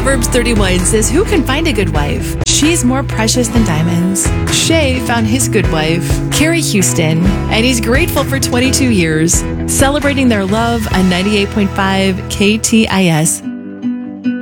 Proverbs 31 says, "Who can find a good wife? She's more precious than diamonds." Shay found his good wife, Carrie Houston, and he's grateful for 22 years, celebrating their love on 98.5 KTIS.